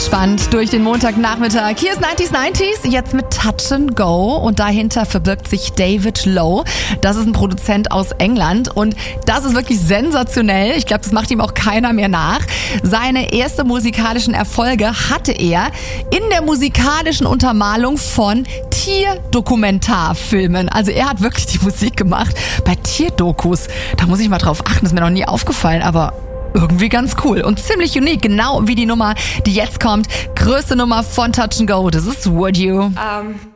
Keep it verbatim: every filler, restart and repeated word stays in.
entspannt durch den Montagnachmittag. Hier ist neunziger neunzig, jetzt mit Touch and Go und dahinter verbirgt sich David Lowe. Das ist ein Produzent aus England und das ist wirklich sensationell. Ich glaube, das macht ihm auch keiner mehr nach. Seine ersten musikalischen Erfolge hatte er in der musikalischen Untermalung von Tierdokumentarfilmen. Also er hat wirklich die Musik gemacht bei Tierdokus. Da muss ich mal drauf achten, das ist mir noch nie aufgefallen, aber irgendwie ganz cool und ziemlich unique, genau wie die Nummer, die jetzt kommt. Größte Nummer von Touch and Go, das ist Would You. Um.